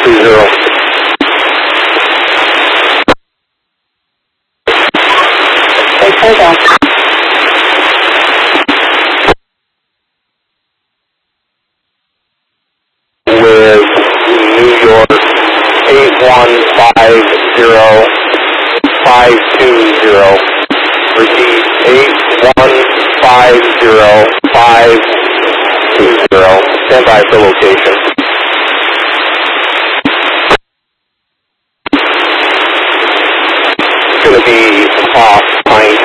520. Thanks for that. With New York 8150520. Repeat 8150520. Stand by for location. It's going to be off Pine